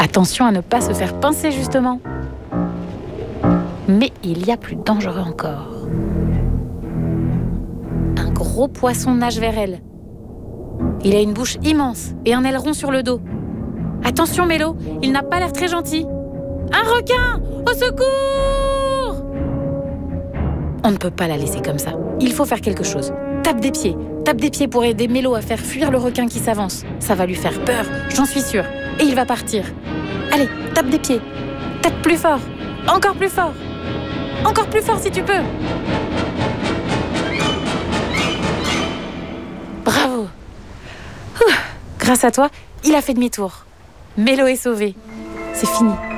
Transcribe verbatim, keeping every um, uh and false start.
Attention à ne pas se faire pincer justement. Mais il y a plus dangereux encore. Un gros poisson nage vers elle. Il a une bouche immense et un aileron sur le dos. Attention Mélo, il n'a pas l'air très gentil. Un requin! Au secours! On ne peut pas la laisser comme ça. Il faut faire quelque chose. Tape des pieds. Tape des pieds pour aider Mélo à faire fuir le requin qui s'avance. Ça va lui faire peur, j'en suis sûre. Et il va partir. Allez, tape des pieds. Tape plus fort. Encore plus fort. Encore plus fort si tu peux. Bravo. Ouh, grâce à toi, il a fait demi-tour. Mélo est sauvé. C'est fini.